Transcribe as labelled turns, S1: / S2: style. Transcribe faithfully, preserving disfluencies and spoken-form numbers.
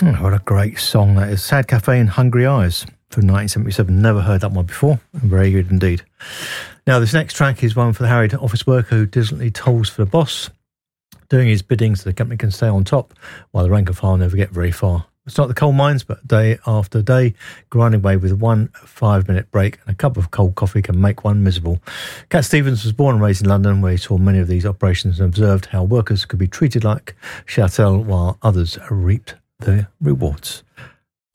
S1: Oh, what a great song that is. Sad Cafe and Hungry Eyes from nineteen seventy-seven. Never heard that one before. Very good indeed. Now, this next track is one for the harried office worker who diligently tolls for the boss, doing his bidding so the company can stay on top, while the rank and file never get very far. It's not the coal mines, but day after day, grinding away with one five-minute break and a cup of cold coffee can make one miserable. Cat Stevens was born and raised in London, where he saw many of these operations and observed how workers could be treated like chattel while others reaped the rewards.